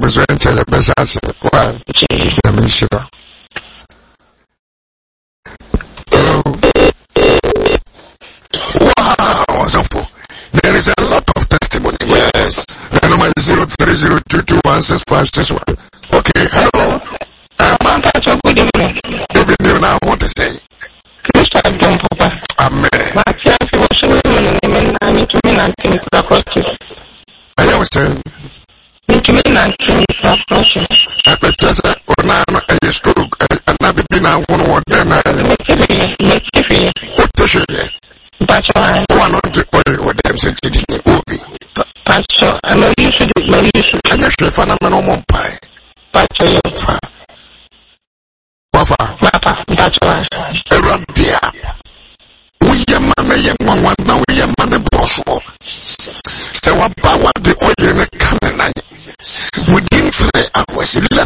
episode and tell the best answer. Why? I'm sure. Wow, wonderful. There is a lot of testimony. Yes. The number is 0302216561. Okay, hello. Good evening. Now, what to say? Amen. I was saying, I stroke and I've been out one or then I but one of the oil with them said it will be. Pastor, I know you should do my issue. I'm not sure if I'm a pie. Pastor, Papa, that's why. Around dear. We are man, now we are man, Broswo. So, about the oil in a cannon. Within 3 hours,